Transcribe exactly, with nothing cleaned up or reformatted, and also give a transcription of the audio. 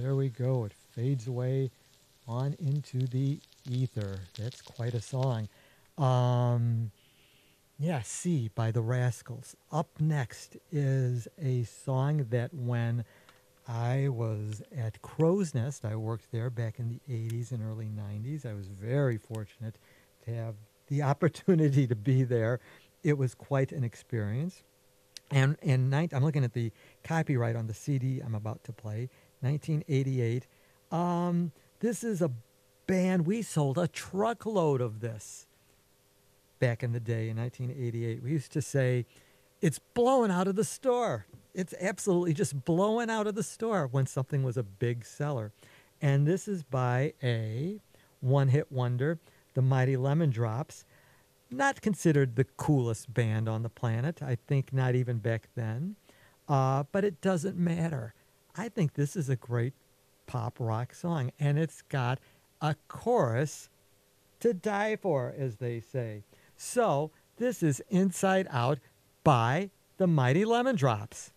there we go. It fades away on into the ether. That's quite a song. Um, yeah, See by the Rascals. Up next is a song that when I was at Crow's Nest, I worked there back in the eighties and early nineties. I was very fortunate to have the opportunity to be there. It was quite an experience. And in nine, I'm looking at the copyright on the C D I'm about to play, nineteen eighty-eight. Um, this is a band, we sold a truckload of this back in the day in nineteen eighty-eight. We used to say, it's blowing out of the store. It's absolutely just blowing out of the store when something was a big seller. And this is by a one-hit wonder, the Mighty Lemon Drops. Not considered the coolest band on the planet. I think not even back then. Uh, but it doesn't matter. I think this is a great pop rock song. And it's got a chorus to die for, as they say. So this is Inside Out by the Mighty Lemon Drops.